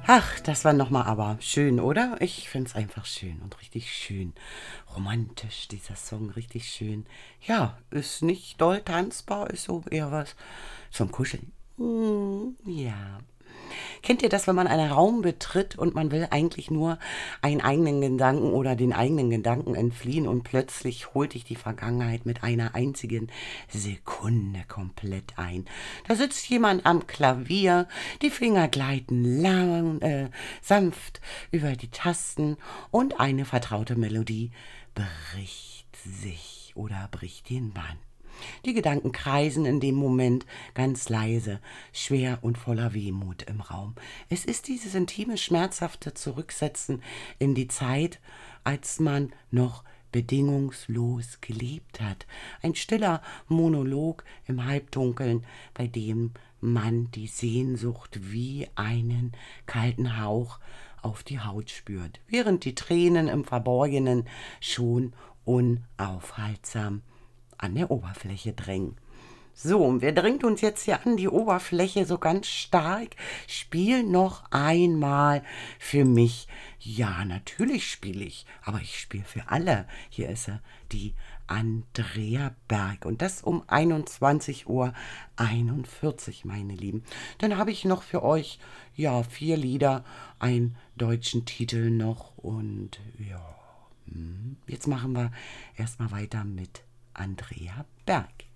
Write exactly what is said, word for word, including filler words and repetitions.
Ach, das war nochmal aber schön, oder? Ich finde es einfach schön und richtig schön. Romantisch, dieser Song, richtig schön. Ja, ist nicht doll tanzbar, ist so eher was zum Kuscheln. Hm, ja. Kennt ihr das, wenn man einen Raum betritt und man will eigentlich nur einen eigenen Gedanken oder den eigenen Gedanken entfliehen und plötzlich holt dich die Vergangenheit mit einer einzigen Sekunde komplett ein. Da sitzt jemand am Klavier, die Finger gleiten lang, äh, sanft über die Tasten und eine vertraute Melodie bricht sich oder bricht den Bann. Die Gedanken kreisen in dem Moment ganz leise, schwer und voller Wehmut im Raum. Es ist dieses intime, schmerzhafte Zurücksetzen in die Zeit, als man noch bedingungslos gelebt hat. Ein stiller Monolog im Halbdunkeln, bei dem man die Sehnsucht wie einen kalten Hauch auf die Haut spürt, während die Tränen im Verborgenen schon unaufhaltsam an der Oberfläche drängen. So, und wer drängt uns jetzt hier an die Oberfläche so ganz stark? Spiel noch einmal für mich. Ja, natürlich spiele ich, aber ich spiele für alle. Hier ist sie, die Andrea Berg. Und das um einundzwanzig Uhr einundvierzig, meine Lieben. Dann habe ich noch für euch, ja, vier Lieder, einen deutschen Titel noch. Und ja, hm, jetzt machen wir erstmal weiter mit Andrea Berg.